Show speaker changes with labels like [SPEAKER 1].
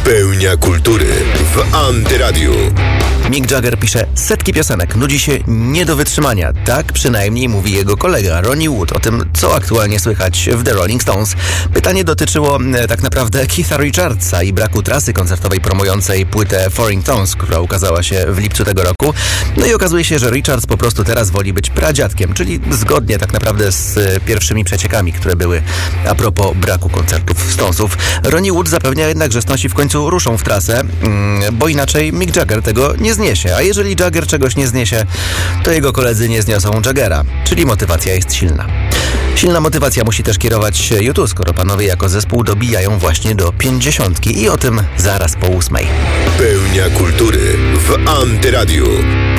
[SPEAKER 1] Pełnia kultury w Antyradiu.
[SPEAKER 2] Mick Jagger pisze setki piosenek, nudzi się nie do wytrzymania. Tak przynajmniej mówi jego kolega Ronnie Wood o tym, co aktualnie słychać w The Rolling Stones. Pytanie dotyczyło tak naprawdę Keitha Richardsa i braku trasy koncertowej promującej płytę Foreign Tones, która ukazała się w lipcu tego roku. No i okazuje się, że Richards po prostu teraz woli być pradziadkiem, czyli zgodnie tak naprawdę z pierwszymi przeciekami, które były a propos braku koncertów Stonesów. Ronnie Wood zapewnia jednak, że Stonesi w końcu ruszą w trasę, bo inaczej Mick Jagger tego nie zniesie. A jeżeli Jagger czegoś nie zniesie, to jego koledzy nie zniosą Jaggera, czyli motywacja jest silna. Silna motywacja musi też kierować U2, skoro panowie jako zespół dobijają właśnie do 50 i o tym zaraz po 8.
[SPEAKER 1] Pełnia kultury w Antyradiu.